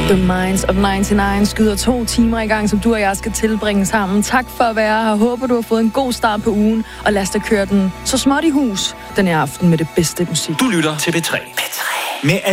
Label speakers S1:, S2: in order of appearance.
S1: The Minds of 99 skyder 2 timer i gang, som du og jeg skal tilbringe sammen. Tak for at være her. Håber, du har fået en god start på ugen, og lad os da køre den så småt i hus den her aften med det bedste musik.
S2: Du lytter til P3. Med